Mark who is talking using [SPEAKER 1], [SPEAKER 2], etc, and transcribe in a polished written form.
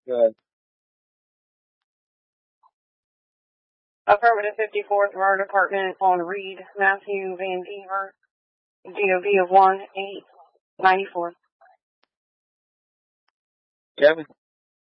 [SPEAKER 1] Good.
[SPEAKER 2] Affirmative 54th Fire Department on Reed, Matthew Van Beaver, DOV of 1894.
[SPEAKER 1] Kevin?